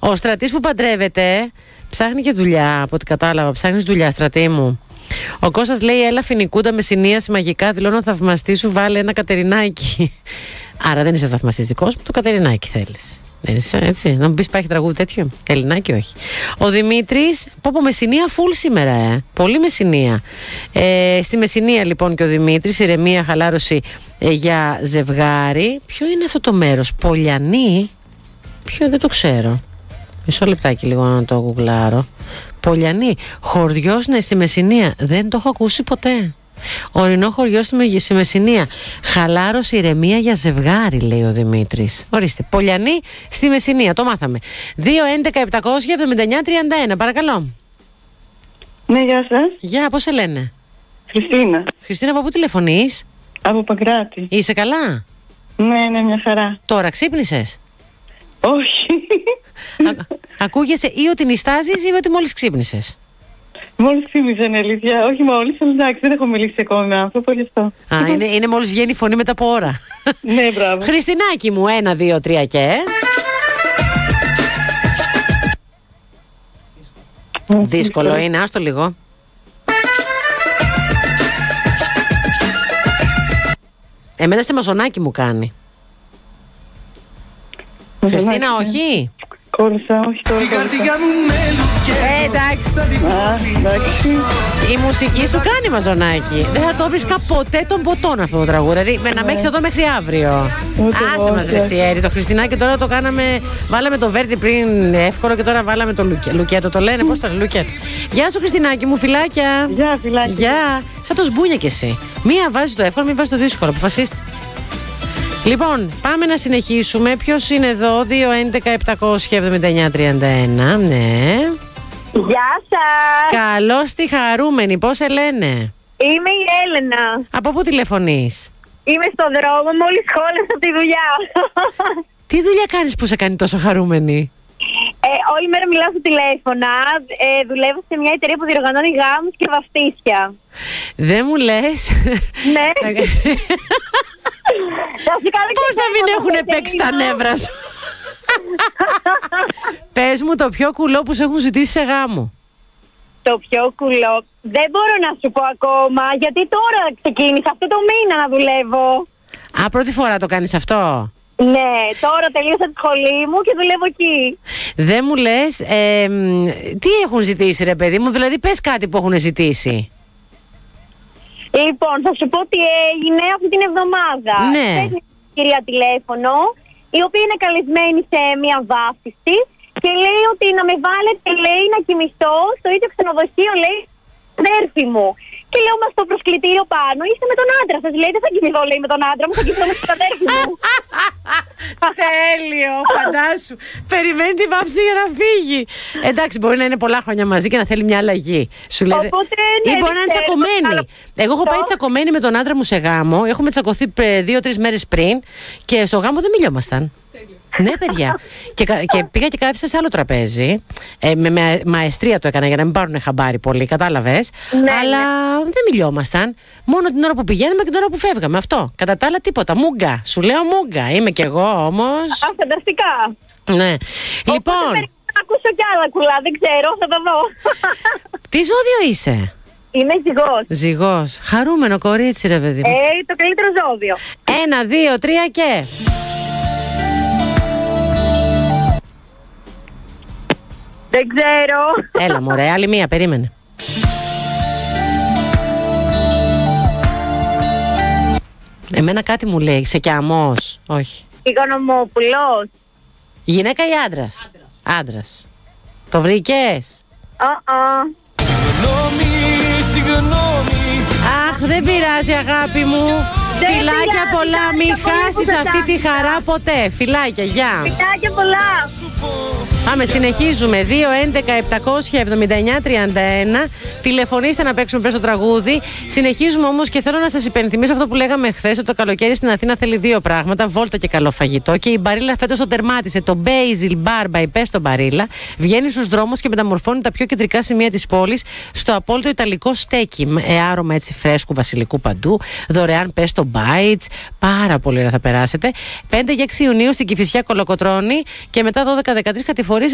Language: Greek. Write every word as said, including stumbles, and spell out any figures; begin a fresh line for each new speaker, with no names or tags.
Ο Στρατής που παντρεύεται ψάχνει και δουλειά, από ό,τι κατάλαβα. Ψάχνεις δουλειά, Στρατή μου. Ο Κώστας λέει: έλα φοινικούντα με συνίαση μαγικά. Δηλώνω θαυμαστή σου, βάλε ένα Κατερινάκι. Άρα δεν είσαι θαυμαστής δικός μου, το Κατερινάκι θέλεις. Δεν είσαι έτσι. Να μου πεις υπάρχει τραγούδι τέτοιο. Ελληνάκι όχι. Ο Δημήτρης, πω πω Μεσσηνία φουλ σήμερα, ε. Πολύ Μεσσηνία. Ε, στη Μεσσηνία λοιπόν και ο Δημήτρης, ηρεμία, χαλάρωση ε, για ζευγάρι. Ποιο είναι αυτό το μέρος, Πολιανή? Ποιο, δεν το ξέρω. Μισό λεπτάκι λίγο να το γουγκλάρω. Πολιανή, χωριός, ναι, στη Μεσσηνία. Δεν το έχω ακούσει ποτέ. Ορεινό χωριό στη Μεσσηνία. Χαλάρωση, ηρεμία για ζευγάρι, λέει ο Δημήτρης. Ορίστε. Πολιανή στη Μεσσηνία. Το μάθαμε. δύο έντεκα επτακόσια εβδομήντα εννιά τριάντα ένα. Παρακαλώ.
Ναι, γεια σας.
Γεια, πώς σε λένε?
Χριστίνα.
Χριστίνα, από πού τηλεφωνείς?
Από Παγκράτη.
Είσαι καλά?
Ναι, ναι, μια χαρά.
Τώρα ξύπνησες?
Όχι.
Α, ακούγεσαι ή ότι νηστάζεις ή ότι μόλις ξύπνησες?
Μόλις ξύπνησα, είναι αλήθεια. Όχι μόλις, αλλά εντάξει, δεν έχω μιλήσει ακόμα με άνθρωπο, γι' αυτό.
Α, είναι, είναι μόλις βγαίνει η φωνή μετά από ώρα.
Ναι, μπράβο.
Χριστινάκι μου, ένα, δύο, τρία και... Δύσκολο είναι, άστο λίγο. Εμένα σε μαζονάκι μου κάνει. Χριστίνα, όχι?
Κόλλησα, όχι τώρα.
Ε, εντάξει.
εντάξει.
Η μουσική σου κάνει μαζονάκι. Δεν θα το βρίσκα ποτέ τον ποτόν αυτό το τραγούδι. Δηλαδή, με να με έχεις εδώ μέχρι αύριο. Άσε μας ρε Σιέρι. Το Χριστινάκι τώρα το κάναμε. Βάλαμε το Βέρτι πριν εύκολο και τώρα βάλαμε το Λουκέτο. Το λένε, πώς το λένε, Λουκέτο. Γεια σου Χριστινάκι μου, φιλάκια.
Γεια, φιλάκια.
Γεια. Σαν το σμπούνια κι εσύ. Μία βάζει το εύκολο, μία βάζει το δύσκολο. Αποφασίστε. Λοιπόν, πάμε να συνεχίσουμε. Ποιος είναι εδώ? δύο έντεκα επτακόσια εβδομήντα εννιά τριάντα ένα. Ναι.
Γεια σας.
Καλώς τη χαρούμενη. Πώς σε λένε?
Είμαι η Έλενα.
Από πού τηλεφωνείς?
Είμαι στον δρόμο, μόλις χώλεσα από τη δουλειά.
Τι δουλειά κάνεις που σε κάνει τόσο χαρούμενη?
Ε, όλη μέρα μιλάω στο τηλέφωνα. Ε, δουλεύω σε μια εταιρεία που διοργανώνει γάμους και βαφτίσια.
Δεν μου λες?
Ναι.
Πώς να μην έχουν παίξει τα νεύρα σου? Πες μου το πιο κουλό που σε έχουν ζητήσει σε γάμο.
Το πιο κουλό δεν μπορώ να σου πω ακόμα, γιατί τώρα ξεκίνησα αυτό το μήνα να δουλεύω.
Α, πρώτη φορά το κάνεις αυτό?
Ναι, τώρα τελείωσα τη σχολή μου και δουλεύω εκεί.
Δεν μου λες, ε, τι έχουν ζητήσει ρε παιδί μου? Δηλαδή πες κάτι που έχουν ζητήσει.
Λοιπόν, θα σου πω τι έγινε αυτή την εβδομάδα.
Ναι.
Παίρνει η κυρία τηλέφωνο, η οποία είναι καλεσμένη σε μια βάφτιση και λέει ότι να με βάλετε, λέει, να κοιμηθώ στο ίδιο ξενοδοχείο, λέει, αδέρφη μου. Και λέω, μα στο προσκλητήριο πάνω είστε με τον άντρα σας. Λέει, δεν θα κοιμηθώ, λέει, με τον άντρα μου, θα κοιμηθώ με την αδέρφη μου.
Τέλειο, φαντάσου. Περιμένει τη βάφτιση για να φύγει. Εντάξει, μπορεί να είναι πολλά χρόνια μαζί και να θέλει μια αλλαγή. Σου λέει.
Οπότε, ναι,
ή μπορεί να είναι τσακωμένη. Αλλά... Εγώ έχω πάει τσακωμένη με τον άντρα μου σε γάμο. Έχουμε τσακωθεί δύο-τρεις μέρες πριν και στο γάμο δεν μιλιόμασταν. Ναι, παιδιά. και, και πήγα και κάθισα σε άλλο τραπέζι. Ε, με, με μαεστρία το έκανα για να μην πάρουν χαμπάρι πολύ, κατάλαβες.
Ναι,
αλλά
ναι.
δεν μιλιόμασταν. Μόνο την ώρα που πηγαίναμε και την ώρα που φεύγαμε. Αυτό. Κατά τα άλλα, τίποτα. Μούγκα. Σου λέω μούγκα. Είμαι κι εγώ όμως.
Α, φανταστικά.
Ναι.
Οπότε,
Λοιπόν.
Θα ακούσω κι άλλα κουλά, δεν ξέρω, θα το δω.
Τι ζώδιο είσαι?
Είμαι ζυγός.
Ζυγός. Χαρούμενο κορίτσι, ρε παιδί μου.
Ε, το καλύτερο ζώδιο.
Ένα, δύο, τρία και.
Δεν ξέρω.
Έλα μωρέ, άλλη μία, περίμενε. Εμένα κάτι μου λέει, σε κιαμός. Όχι.
Οικονομόπουλος.
Γυναίκα ή άντρας? Άντρας. Άντρας. Το βρήκες?
Uh-uh.
Αχ, δεν πειράζει αγάπη μου. Φιλάκια πολλά, μην χάσεις αυτή τη χαρά ποτέ. Φιλάκια, γεια.
Φιλάκια πολλά.
Πάμε, συνεχίζουμε. δύο έντεκα επτακόσια εβδομήντα εννιά τριάντα ένα. Τηλεφωνήστε να παίξουμε πέρα στο τραγούδι. Συνεχίζουμε όμως και θέλω να σας υπενθυμίσω αυτό που λέγαμε χθες, ότι το καλοκαίρι στην Αθήνα θέλει δύο πράγματα: βόλτα και καλό φαγητό. Και η Μπαρίλα φέτος το τερμάτισε. Το Basil Bar by Pesto Μπαρίλα βγαίνει στους δρόμους και μεταμορφώνει τα πιο κεντρικά σημεία της πόλης στο απόλυτο ιταλικό στέκι. Με άρωμα έτσι φρέσκου βασιλικού παντού. Δωρεάν Pesto Bites. Πάρα πολύ ωραία θα περάσετε. πέντε και έξι Ιουνίου στην Κηφισιά Κολοκοτρώνη και μετά δώδεκα δεκατρείς κατηφορίες